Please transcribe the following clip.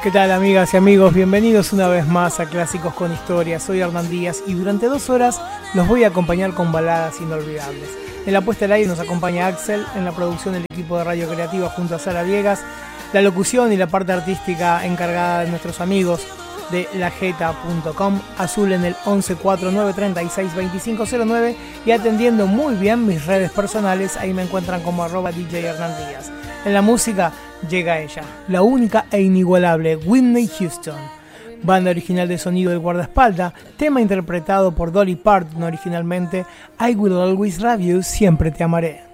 ¿Qué tal, amigas y amigos? Bienvenidos una vez más a Clásicos con Historia. Soy Hernán Díaz y durante 2 horas los voy a acompañar con baladas inolvidables. En la puesta al aire nos acompaña Axel, en la producción del equipo de Radio Creativa junto a Sara Viegas, la locución y la parte artística encargada de nuestros amigos de lajeta.com, Azul en el 1149362509 y atendiendo muy bien mis redes personales, ahí me encuentran como @DJ Hernán Díaz. En la música llega ella, la única e inigualable Whitney Houston. Banda original de sonido del guardaespaldas, tema interpretado por Dolly Parton originalmente, I Will Always Love You, Siempre Te Amaré.